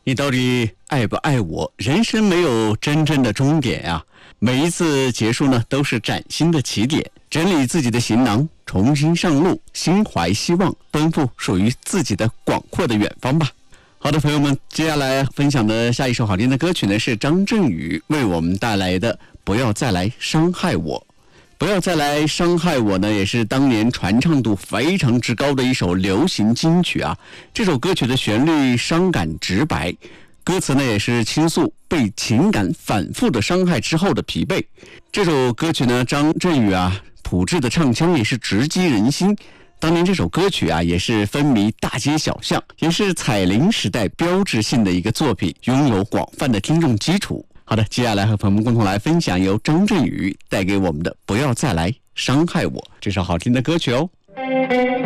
你到底爱不爱我？人生没有真正的终点啊，每一次结束呢，都是崭新的起点。整理自己的行囊，重新上路，心怀希望，奔赴属于自己的广阔的远方吧。好的，朋友们，接下来分享的下一首好听的歌曲呢，是张震宇为我们带来的《不要再来伤害我》。不要再来伤害我呢，也是当年传唱度非常之高的一首流行金曲啊。这首歌曲的旋律伤感直白，歌词呢也是倾诉被情感反复的伤害之后的疲惫。这首歌曲呢，张震宇朴质的唱腔也是直击人心。当年这首歌曲也是风靡大街小巷，也是彩铃时代标志性的一个作品，拥有广泛的听众基础。好的，接下来和朋友们共同来分享由张震宇带给我们的《不要再来伤害我》这首好听的歌曲哦。